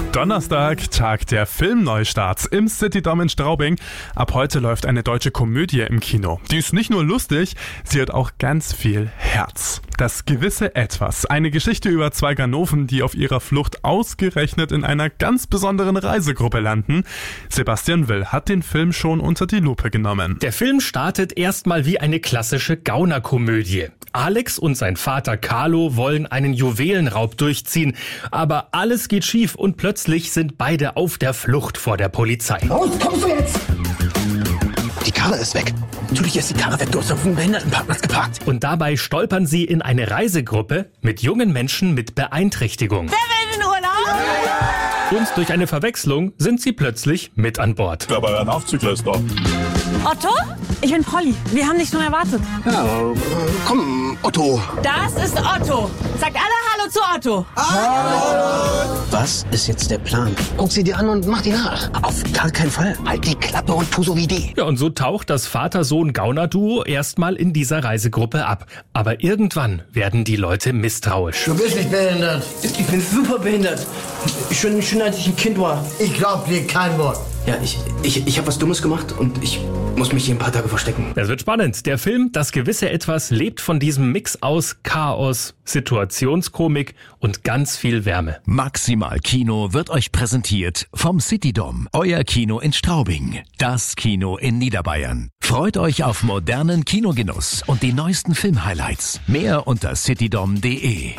Donnerstag, Tag der Filmneustarts im Citydom in Straubing. Ab heute läuft eine deutsche Komödie im Kino. Die ist nicht nur lustig, sie hat auch ganz viel Herz. Das gewisse Etwas. Eine Geschichte über zwei Ganoven, die auf ihrer Flucht ausgerechnet in einer ganz besonderen Reisegruppe landen. Sebastian Will hat den Film schon unter die Lupe genommen. Der Film startet erstmal wie eine klassische Gaunerkomödie. Alex und sein Vater Carlo wollen einen Juwelenraub durchziehen, aber alles geht schief und plötzlich sind beide auf der Flucht vor der Polizei. Raus, kommst du jetzt? Die Karre ist weg. Natürlich ist die Karre weg, du hast auf dem Behindertenparkplatz geparkt. Und dabei stolpern sie in eine Reisegruppe mit jungen Menschen mit Beeinträchtigung. Wer will in Urlaub? Und durch eine Verwechslung sind sie plötzlich mit an Bord. Aber ein Aufzügler ist da. Otto? Ich bin Polly. Wir haben dich schon erwartet. Ja, komm, Otto. Das ist Otto. Sagt alle Hallo zu Otto. Was ist jetzt der Plan? Guck sie dir an und mach die nach. Auf gar keinen Fall. Halt die Klappe und tu so wie die. Ja, und so taucht das Vater-Sohn-Gauner-Duo erstmal in dieser Reisegruppe ab. Aber irgendwann werden die Leute misstrauisch. Du bist nicht behindert. Ich bin super behindert. Schon als ich ein Kind war. Ich glaub dir kein Wort. Ja, ich habe was Dummes gemacht und ich muss mich hier ein paar Tage verstecken. Das wird spannend. Der Film Das gewisse Etwas lebt von diesem Mix aus Chaos, Situationskomik und ganz viel Wärme. Maximal Kino wird euch präsentiert vom Citydom, euer Kino in Straubing, das Kino in Niederbayern. Freut euch auf modernen Kinogenuss und die neuesten Filmhighlights. Mehr unter citydom.de.